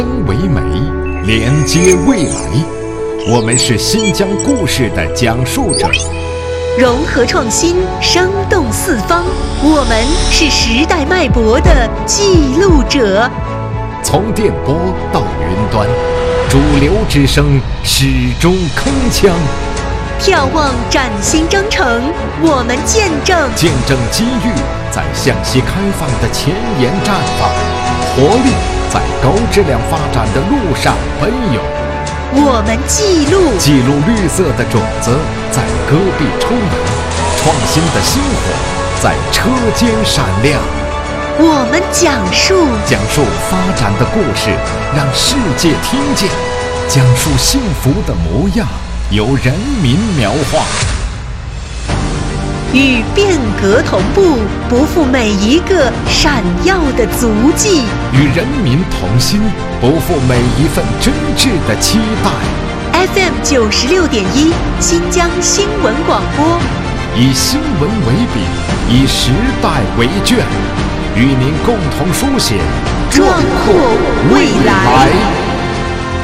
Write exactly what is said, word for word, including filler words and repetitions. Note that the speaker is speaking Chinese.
为美，连接未来。我们是新疆故事的讲述者， 融合创新，生动四方。我们是时代脉搏的记录者。 从电波到云端，主流之声始终铿锵。 眺望崭新征程，我们见证见证机遇在向西开放的前沿绽放，活力在高质量发展的路上奔涌。 我们记录记录绿色的种子在戈壁抽芽，创新的星火在车间闪亮。 我们讲述讲述发展的故事，让世界听见；讲述幸福的模样，由人民描画。 与变革同步，不负每一个闪耀的足迹； 与人民同心，不负每一份真挚的期待。 F M 九十六点一，新疆新闻广播， 以新闻为笔，以时代为卷，与您共同书写壮阔未来。